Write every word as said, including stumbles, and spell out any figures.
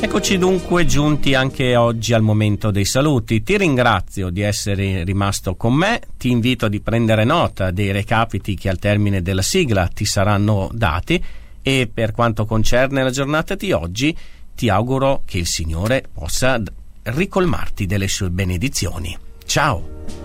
Eccoci dunque giunti anche oggi al momento dei saluti. Ti ringrazio di essere rimasto con me, ti invito a prendere nota dei recapiti che al termine della sigla ti saranno dati e per quanto concerne la giornata di oggi ti auguro che il Signore possa ricolmarti delle sue benedizioni. Ciao!